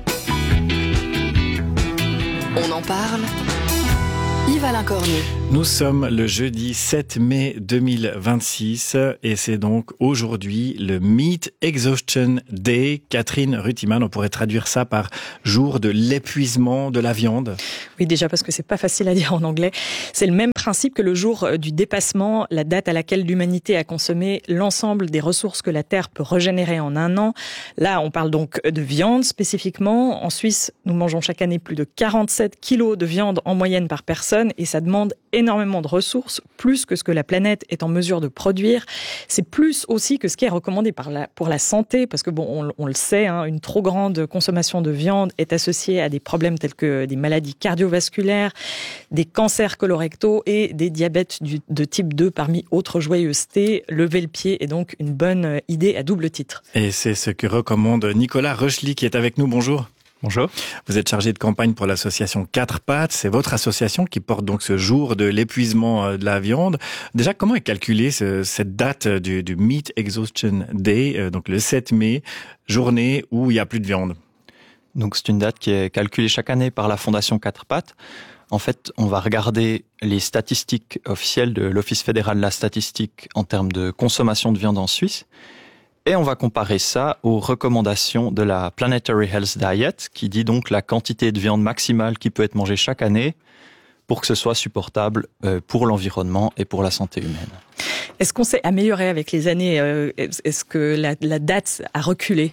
On en parle. Yves-Alain Cornu. Nous sommes le jeudi 7 mai 2026 et c'est donc aujourd'hui le Meat Exhaustion Day. Catherine Rutiman, on pourrait traduire ça par jour de l'épuisement de la viande. Oui, déjà parce que c'est pas facile à dire en anglais. C'est le même principe que le jour du dépassement, la date à laquelle l'humanité a consommé l'ensemble des ressources que la Terre peut régénérer en un an. Là, on parle donc de viande spécifiquement. En Suisse, nous mangeons chaque année plus de 47 kilos de viande en moyenne par personne. Et ça demande énormément de ressources, plus que ce que la planète est en mesure de produire. C'est plus aussi que ce qui est recommandé pour la santé, parce que bon, on le sait, hein, une trop grande consommation de viande est associée à des problèmes tels que des maladies cardiovasculaires, des cancers colorectaux et des diabètes de type 2 parmi autres joyeusetés. Lever le pied est donc une bonne idée à double titre. Et c'est ce que recommande Nicolas Rochely qui est avec nous. Bonjour. Bonjour. Vous êtes chargé de campagne pour l'association 4 pattes. C'est votre association qui porte donc ce jour de l'épuisement de la viande. Déjà, comment est calculée cette date du Meat Exhaustion Day, donc le 7 mai, journée où il n'y a plus de viande? Donc c'est une date qui est calculée chaque année par la Fondation 4 pattes. En fait, on va regarder les statistiques officielles de l'Office fédéral de la statistique en termes de consommation de viande en Suisse. Et on va comparer ça aux recommandations de la Planetary Health Diet, qui dit donc la quantité de viande maximale qui peut être mangée chaque année pour que ce soit supportable pour l'environnement et pour la santé humaine. Est-ce qu'on s'est amélioré avec les années? Est-ce que la date a reculé?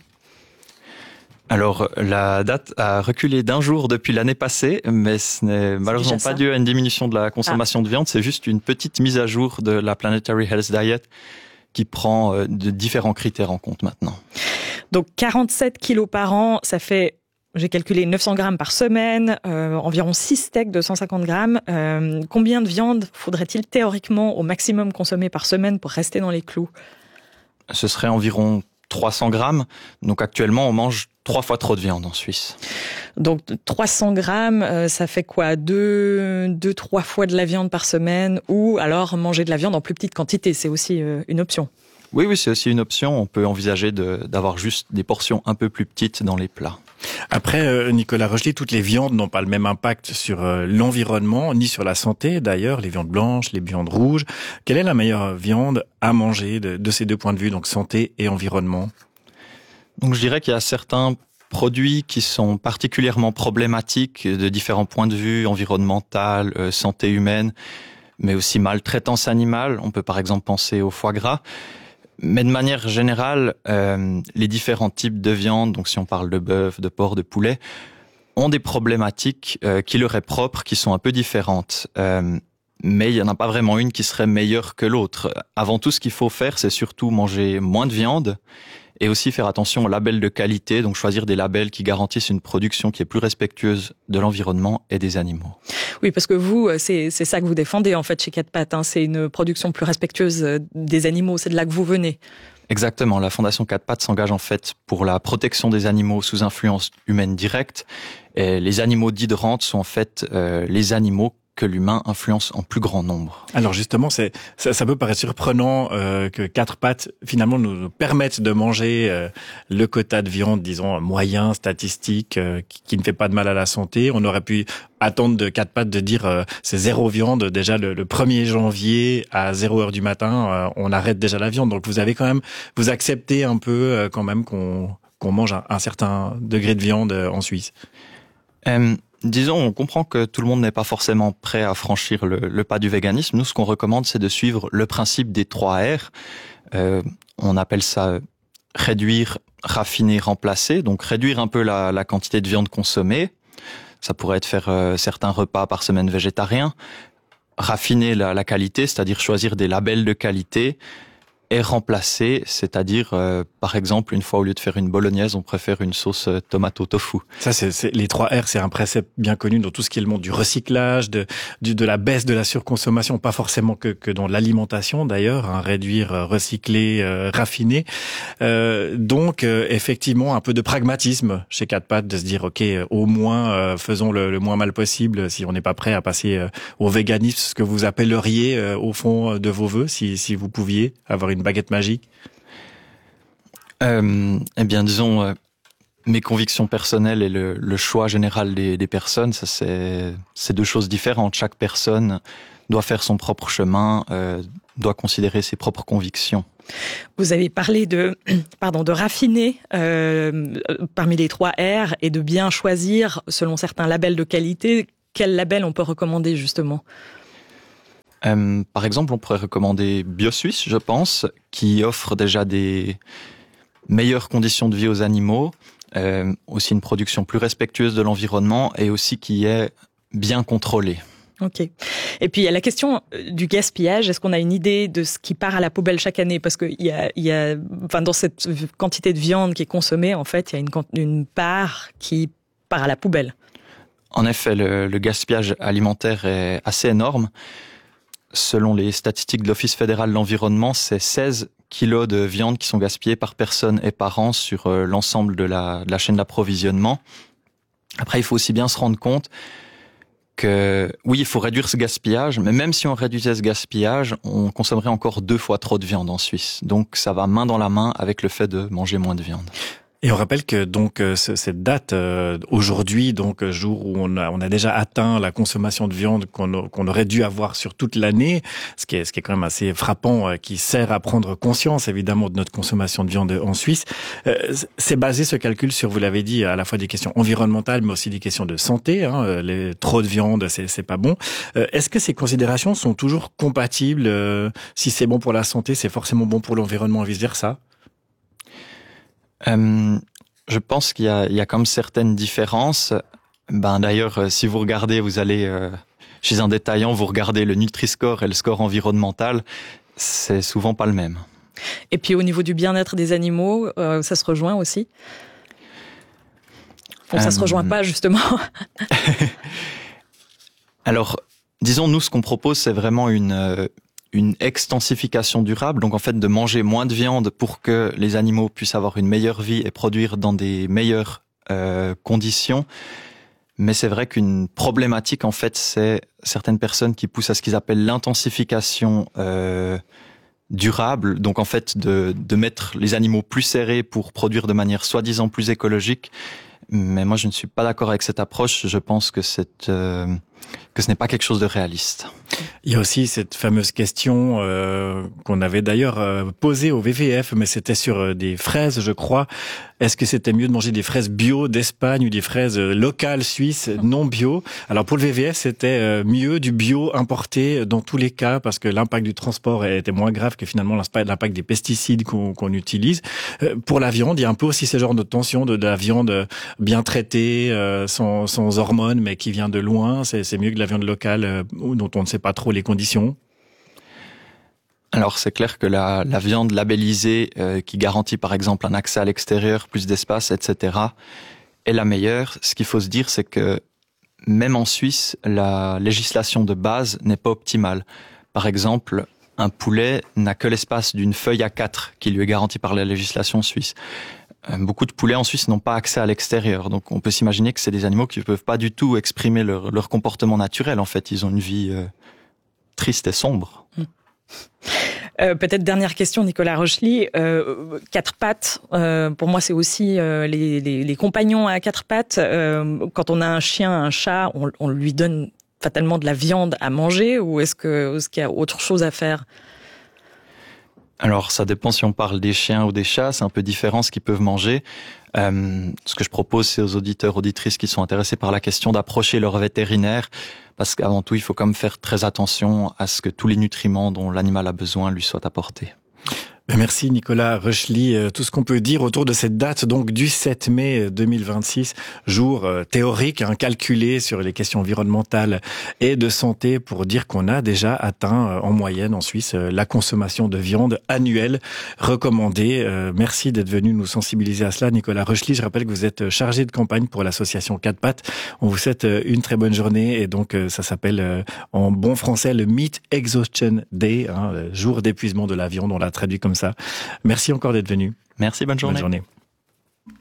Alors, la date a reculé d'un jour depuis l'année passée, mais ce n'est malheureusement pas dû à une diminution de la consommation de viande, c'est juste une petite mise à jour de la Planetary Health Diet qui prend de différents critères en compte maintenant. Donc 47 kilos par an, ça fait, j'ai calculé 900 grammes par semaine, environ 6 steaks de 150 grammes. Combien de viande faudrait-il théoriquement au maximum consommer par semaine pour rester dans les clous? Ce serait environ 300 grammes. Donc actuellement, on mange 3 fois trop de viande en Suisse. Donc 300 grammes, ça fait quoi? 2-3 fois de la viande par semaine, ou alors manger de la viande en plus petite quantité, c'est aussi une option. Oui, c'est aussi une option. On peut envisager d'avoir juste des portions un peu plus petites dans les plats. Après, Nicolas Rochely, toutes les viandes n'ont pas le même impact sur l'environnement, ni sur la santé d'ailleurs, les viandes blanches, les viandes rouges. Quelle est la meilleure viande à manger de ces deux points de vue, donc santé et environnement? Donc je dirais qu'il y a certains produits qui sont particulièrement problématiques de différents points de vue, environnemental, santé humaine, mais aussi maltraitance animale. On peut par exemple penser au foie gras. Mais de manière générale, les différents types de viande, donc si on parle de bœuf, de porc, de poulet, ont des problématiques qui leur est propre, qui sont un peu différentes. Mais il n'y en a pas vraiment une qui serait meilleure que l'autre. Avant tout, ce qu'il faut faire, c'est surtout manger moins de viande et aussi faire attention aux labels de qualité, donc choisir des labels qui garantissent une production qui est plus respectueuse de l'environnement et des animaux. Oui, parce que vous, c'est ça que vous défendez en fait chez 4 pattes, hein, c'est une production plus respectueuse des animaux, c'est de là que vous venez. Exactement, la Fondation 4 pattes s'engage en fait pour la protection des animaux sous influence humaine directe. Et les animaux dits de rente sont en fait les animaux que l'humain influence en plus grand nombre. Alors justement, ça peut paraître surprenant que 4 pattes finalement nous permettent de manger le quota de viande, disons, moyen, statistique, qui ne fait pas de mal à la santé. On aurait pu attendre de 4 pattes de dire c'est zéro viande. Déjà le 1er janvier à 0h du matin, on arrête déjà la viande. Donc vous acceptez un peu quand même qu'on mange un certain degré de viande en Suisse. Disons, on comprend que tout le monde n'est pas forcément prêt à franchir le pas du véganisme. Nous, ce qu'on recommande, c'est de suivre le principe des 3 R. On appelle ça réduire, raffiner, remplacer. Donc réduire un peu la quantité de viande consommée. Ça pourrait être faire certains repas par semaine végétariens. raffiner la qualité, c'est-à-dire choisir des labels de qualité, et remplacer, c'est-à-dire, par exemple, une fois au lieu de faire une bolognaise, on préfère une sauce tomate au tofu. Ça, c'est les 3 R, c'est un précepte bien connu dans tout ce qui est le monde du recyclage, de la baisse de la surconsommation, pas forcément que dans l'alimentation d'ailleurs, hein, réduire, recycler, raffiner. Donc, effectivement, un peu de pragmatisme chez 4 pattes, de se dire, ok, au moins, faisons le moins mal possible si on n'est pas prêt à passer au véganisme, ce que vous appelleriez au fond de vos vœux, si vous pouviez avoir une baguette magique? Eh bien, disons, mes convictions personnelles et le choix général des personnes, ça c'est 2 choses différentes. Chaque personne doit faire son propre chemin, doit considérer ses propres convictions. Vous avez parlé de raffiner parmi les 3 R et de bien choisir selon certains labels de qualité. Quel label on peut recommander justement? Par exemple, on pourrait recommander BioSuisse, je pense, qui offre déjà des meilleures conditions de vie aux animaux, aussi une production plus respectueuse de l'environnement et aussi qui est bien contrôlée. Ok. Et puis il y a la question du gaspillage. Est-ce qu'on a une idée de ce qui part à la poubelle chaque année? Parce que dans cette quantité de viande qui est consommée, en fait, il y a une part qui part à la poubelle. En effet, le gaspillage alimentaire est assez énorme. Selon les statistiques de l'Office fédéral de l'environnement, c'est 16 kilos de viande qui sont gaspillés par personne et par an sur l'ensemble de la chaîne d'approvisionnement. Après, il faut aussi bien se rendre compte que, oui, il faut réduire ce gaspillage, mais même si on réduisait ce gaspillage, on consommerait encore 2 fois trop de viande en Suisse. Donc, ça va main dans la main avec le fait de manger moins de viande. Et on rappelle que donc cette date aujourd'hui, donc jour où on a déjà atteint la consommation de viande qu'on aurait dû avoir sur toute l'année, ce qui est quand même assez frappant, qui sert à prendre conscience évidemment de notre consommation de viande en Suisse. C'est basé ce calcul sur, vous l'avez dit, à la fois des questions environnementales, mais aussi des questions de santé. Hein, trop de viande, c'est pas bon. Est-ce que ces considérations sont toujours compatibles? Si c'est bon pour la santé, c'est forcément bon pour l'environnement et vice versa? Je pense qu'il y a comme certaines différences. D'ailleurs, si vous regardez, vous allez chez un détaillant, vous regardez le Nutri-Score et le score environnemental, c'est souvent pas le même. Et puis au niveau du bien-être des animaux, ça se rejoint aussi? Bon, ça se rejoint pas justement. Alors, disons, nous, ce qu'on propose, c'est vraiment une extensification durable, donc en fait de manger moins de viande pour que les animaux puissent avoir une meilleure vie et produire dans des meilleures conditions. Mais c'est vrai qu'une problématique, en fait, c'est certaines personnes qui poussent à ce qu'ils appellent l'intensification durable, donc en fait de mettre les animaux plus serrés pour produire de manière soi-disant plus écologique. Mais moi, je ne suis pas d'accord avec cette approche. Je pense que que ce n'est pas quelque chose de réaliste. Il y a aussi cette fameuse question qu'on avait d'ailleurs posée au WWF, mais c'était sur des fraises, je crois. Est-ce que c'était mieux de manger des fraises bio d'Espagne ou des fraises locales suisses non bio? Alors pour le WWF, c'était mieux du bio importé dans tous les cas parce que l'impact du transport était moins grave que finalement l'impact des pesticides qu'on utilise. Pour la viande, il y a un peu aussi ce genre de tension de la viande bien traitée, sans hormones, mais qui vient de loin. C'est mieux que la viande locale dont on ne sait pas trop les conditions. Alors c'est clair que la viande labellisée qui garantit par exemple un accès à l'extérieur, plus d'espace, etc. est la meilleure. Ce qu'il faut se dire, c'est que même en Suisse, la législation de base n'est pas optimale. Par exemple, un poulet n'a que l'espace d'une feuille A4 qui lui est garanti par la législation suisse. Beaucoup de poulets en Suisse n'ont pas accès à l'extérieur, donc on peut s'imaginer que c'est des animaux qui ne peuvent pas du tout exprimer leur comportement naturel. En fait, ils ont une vie triste et sombre. Peut-être dernière question, Nicolas Rochely. 4 pattes, pour moi, c'est aussi les compagnons à 4 pattes. Quand on a un chien, un chat, on lui donne fatalement de la viande à manger, ou est-ce qu'il y a autre chose à faire? Alors, ça dépend si on parle des chiens ou des chats, c'est un peu différent ce qu'ils peuvent manger. Ce que je propose, c'est aux auditeurs, auditrices qui sont intéressés par la question d'approcher leur vétérinaire, parce qu'avant tout, il faut quand même faire très attention à ce que tous les nutriments dont l'animal a besoin lui soient apportés. Merci Nicolas Reuschly. Tout ce qu'on peut dire autour de cette date, donc du 7 mai 2026, jour théorique, calculé sur les questions environnementales et de santé, pour dire qu'on a déjà atteint en moyenne en Suisse la consommation de viande annuelle recommandée. Merci d'être venu nous sensibiliser à cela, Nicolas Reuschly. Je rappelle que vous êtes chargé de campagne pour l'association 4 pattes. On vous souhaite une très bonne journée et donc ça s'appelle en bon français le Meat Exhaustion Day, jour d'épuisement de la viande, on l'a traduit comme ça. Merci encore d'être venu. Merci, bonne journée. Bonne journée.